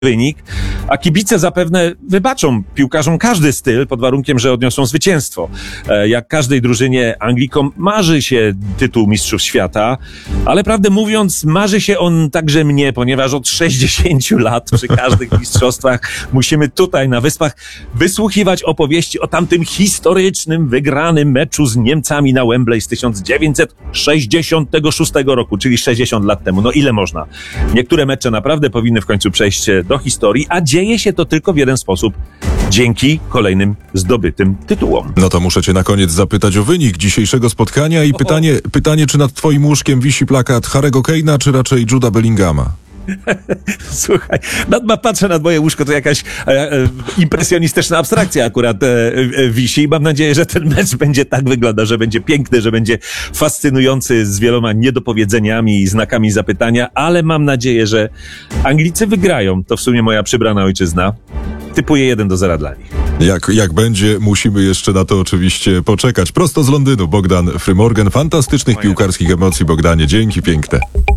wynik, a kibice zapewne wybaczą piłkarzom każdy styl pod warunkiem, że odniosą zwycięstwo. Jak każdej drużynie Anglikom marzy się tytuł Mistrzów Świata, ale prawdę mówiąc marzy się on także mnie, ponieważ od 60 lat przy każdych mistrzostwach musimy tutaj na Wyspach wysłuchiwać opowieści o tamtym historycznym, wygranym meczu z Niemcami na Wembley z 1966 roku, czyli 60 lat temu. No ile można? Niektóre mecze naprawdę powinny w końcu przejść do historii, a dzieje się to tylko w jeden sposób. Dzięki kolejnym zdobytym tytułom. No to muszę cię na koniec zapytać o wynik dzisiejszego spotkania i pytanie, czy nad twoim łóżkiem wisi plakat Harry'ego Kane'a, czy raczej Juda Bellinghama? Słuchaj, patrzę nad moje łóżko, to jakaś impresjonistyczna abstrakcja akurat wisi i mam nadzieję, że ten mecz będzie tak wyglądał, że będzie piękny, że będzie fascynujący z wieloma niedopowiedzeniami i znakami zapytania, ale mam nadzieję, że Anglicy wygrają. To w sumie moja przybrana ojczyzna. Typuję 1-0 dla nich. Jak będzie, musimy jeszcze na to oczywiście poczekać. Prosto z Londynu, Bogdan Frymorgan. Fantastycznych piłkarskich emocji, Bogdanie. Dzięki piękne.